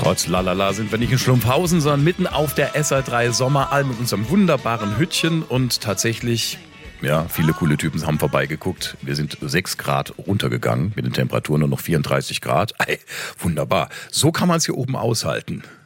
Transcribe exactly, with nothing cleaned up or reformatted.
Trotz Lalala sind wir nicht in Schlumpfhausen, sondern mitten auf der S R drei Sommeralm mit unserem wunderbaren Hütchen. Und tatsächlich, ja, viele coole Typen haben vorbeigeguckt. Wir sind sechs Grad runtergegangen, mit den Temperaturen nur noch vierunddreißig Grad. Ey, wunderbar. So kann man es hier oben aushalten.